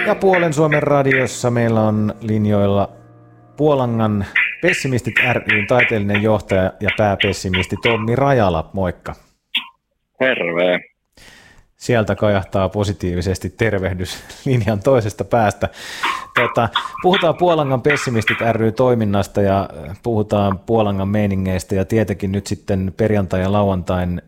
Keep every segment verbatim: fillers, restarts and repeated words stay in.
Ja Puolen Suomen radiossa meillä on linjoilla Puolangan Pessimistit ry:n taiteellinen johtaja ja pääpessimisti Tommi Rajala. Moikka. Terve. Sieltä kajahtaa positiivisesti tervehdys linjan toisesta päästä. Tota, puhutaan Puolangan Pessimistit ry toiminnasta ja puhutaan Puolangan meiningeistä ja tietenkin nyt sitten perjantai ja lauantain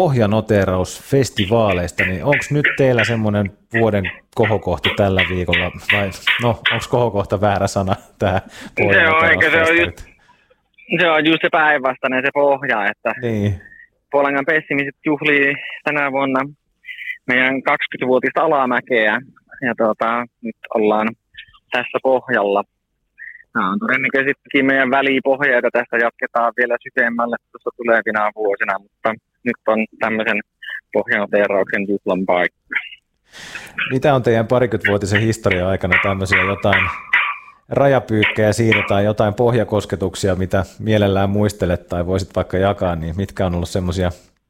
pohjanoteerausfestivaaleista, niin onko nyt teillä semmoinen vuoden kohokohta tällä viikolla, vai no, onko kohokohta väärä sana tähän pohjanoteerausfestivaalit? Se, se on just se päinvastainen se pohja, että niin. Puolangan Pessimistit juhlii tänä vuonna meidän kaksikymmenvuotista alamäkeä, ja tuota, nyt ollaan tässä pohjalla. Nämä on todennäköisesti meidän välipohja, jota tästä jatketaan vielä syvemmälle tuossa tulevina vuosina, mutta nyt on tämmöisen pohjanoteerauksen juhlan paikka. Mitä on teidän parikymmenvuotisen historian aikana tämmöisiä jotain rajapyykkejä siinä tai jotain pohjakosketuksia, mitä mielellään muistelet tai voisit vaikka jakaa, niin mitkä on ollut semmoisia,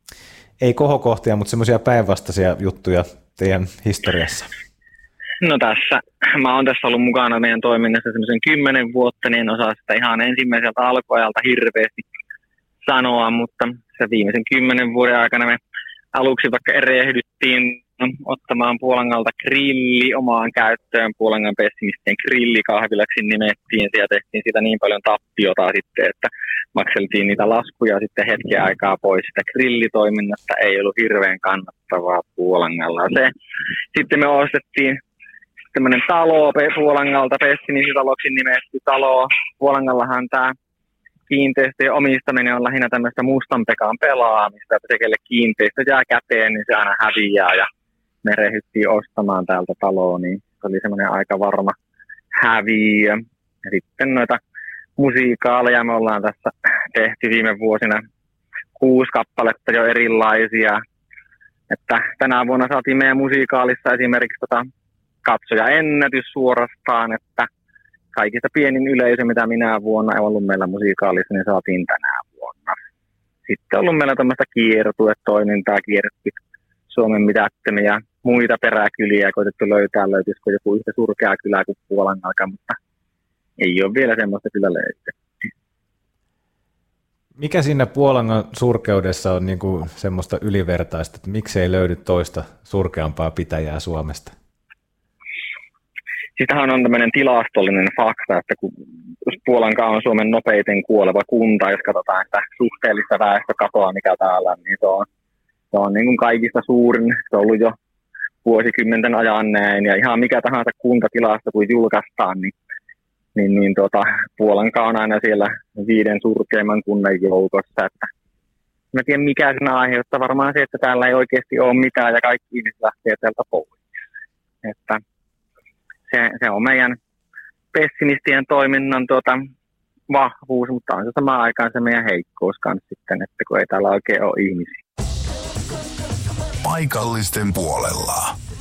ei kohokohtia, mutta semmoisia päinvastaisia juttuja teidän historiassa? No tässä, mä oon tässä ollut mukana meidän toiminnassa semmoisen kymmenen vuotta, niin en osaa sitä ihan ensimmäiseltä alkuajalta hirveästi sanoa, mutta se viimeisen kymmenen vuoden aikana me aluksi vaikka erehdyttiin ottamaan Puolangalta grilli omaan käyttöön. Puolangan Pessimistien grillikahvilaksi nimettiin, ja tehtiin sitä niin paljon tappiota sitten, että makseltiin niitä laskuja sitten hetken aikaa pois. Sitä grillitoiminnasta ei ollut hirveän kannattavaa Puolangalla. Se, sitten me ostettiin tämmöinen talo Puolangalta, Pessimistitaloksi nimetty talo. Puolangallahan tämä kiinteistöjen omistaminen on lähinnä tämmöistä mustan pekan pelaamista, että se kelle kiinteistö jää käteen, niin se aina häviää, ja me rehyttiin ostamaan täältä taloa, niin se oli semmoinen aika varma häviö. Ja sitten noita musiikaaleja me ollaan tässä tehty viime vuosina kuusi kappaletta jo erilaisia, että tänä vuonna saatiin meidän musiikaalissa esimerkiksi tota katsoja ennätys suorastaan, että kaikista pienin yleisö, mitä minä vuonna on ollut meillä musiikaalissa, niin saatiin tänä vuonna. Sitten on ollut meillä tämmöistä kiertuetoimintaa, kierretty Suomen mitättömiä ja muita peräkyliä, koitettu löytää, löytyisikö joku yhtä surkea kylä kuin Puolangalta, mutta ei ole vielä semmoista kyllä löytynyt. Mikä siinä Puolangan surkeudessa on niin kuin semmoista ylivertaista, että miksei löydy toista surkeampaa pitäjää Suomesta? Sitähän on tämmöinen tilastollinen fakta, että kun Puolanka on Suomen nopeiten kuoleva kunta, jos katsotaan sitä suhteellista väestökatoa, mikä täällä on, niin se on, se on niin kuin kaikista suurin. Se on ollut jo vuosikymmenten ajan näin, ja ihan mikä tahansa kuntatilasta, kun julkaistaan, niin, niin, niin tota, Puolanka on aina siellä viiden surkeimman kunnan joukossa. Että mä tiedän, mikä sen aiheuttaa. Varmaan se, että täällä ei oikeasti ole mitään, ja kaikki ihmiset lähtee täältä pois. Että Se, se on meidän pessimistien toiminnan tuota, vahvuus, mutta on se samaan aikaan se meidän heikkous kanssa sitten, että kun ei täällä oikein ole ihmisiä. Paikallisten puolella.